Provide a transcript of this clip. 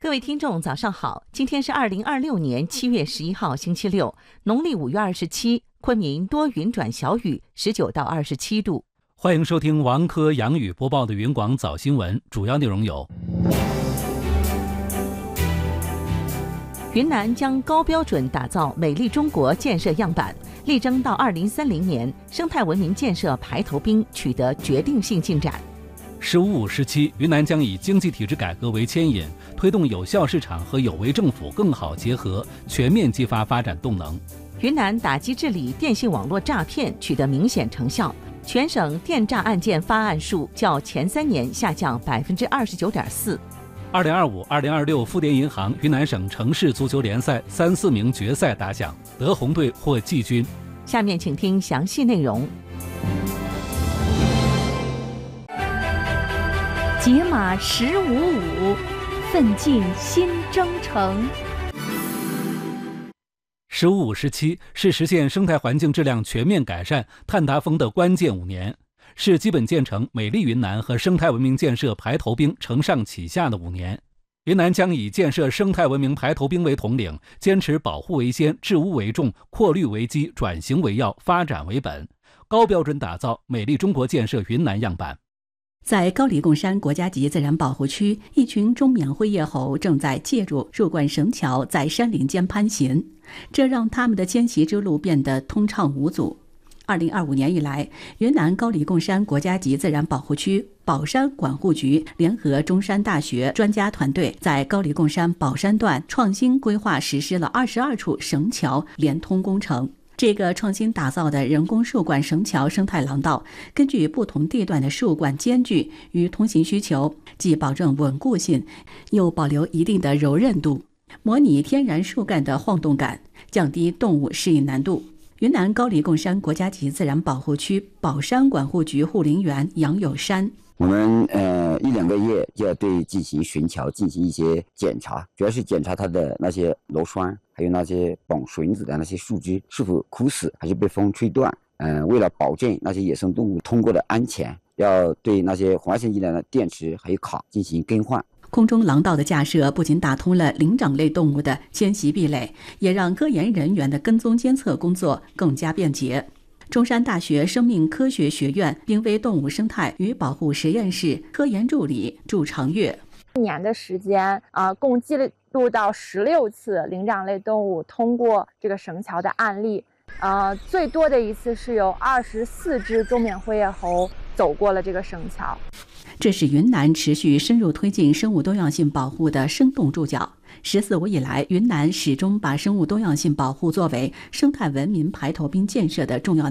各位听众，早上好！今天是2026年7月11号，星期六，农历5月27，昆明多云转小雨，19到27度。 欢迎收听王科杨宇播报的云广早新闻，主要内容有：云南将高标准打造美丽中国建设样板，力争到2030年生态文明建设排头兵取得决定性进展。15、17，云南将以经济体制改革为牵引，推动有效市场和有为政府更好结合，全面激发发展动能。云南打击治理电信网络诈骗取得明显成效，全省电诈案件发案数较前3年下降29.4%。2025-2026富典银行云南省城市足球联赛3、4名决赛打响，德宏队获季军。下面请听详细内容。 解码1055，奋进新征程。 15、17是实现生态环境质量全面改善、碳达峰的关键5年，是基本建成美丽云南和生态文明建设排头兵承上启下的5年。云南将以建设生态文明排头兵为统领，坚持保护为先、治污为重、扩绿为基、转型为要、发展为本，高标准打造美丽中国建设云南样板。 在高黎贡山国家级自然保护区，一群中缅灰叶猴正在借助树冠绳桥在山林间攀行，这让他们的迁徙之路变得通畅无阻。2025年以来，云南高黎贡山国家级自然保护区保山管护局联合中山大学专家团队，在高黎贡山保山段创新规划实施了22处绳桥连通工程。这个创新打造的人工树冠绳桥生态廊道，根据不同地段的树冠间距与通行需求，既保证稳固性，又保留一定的柔韧度，模拟天然树干的晃动感，降低动物适应难度。云南高黎贡山国家级自然保护区保山管护局护林员杨友山： 我们1-2个月就要对进行悬桥进行一些检查，主要是检查它的那些螺栓，还有那些绑绳子的那些树枝是否枯死还是被风吹断。为了保证那些野生动物通过的安全，要对那些红外线医疗的电池还有卡进行更换。 空中廊道的架设不仅打通了灵长类动物的迁徙壁垒，也让科研人员的跟踪监测工作更加便捷。中山大学生命科学学院濒危动物生态与保护实验室科研助理祝长月 ：1年的时间共记录到16次灵长类动物通过这个绳桥的案例，最多的一次是有24只中缅灰叶猴走过了这个绳桥。 这是云南持续深入推进生物多样性保护的生动注脚。14五以来，云南始终把生物多样性保护作为生态文明排头兵建设的重要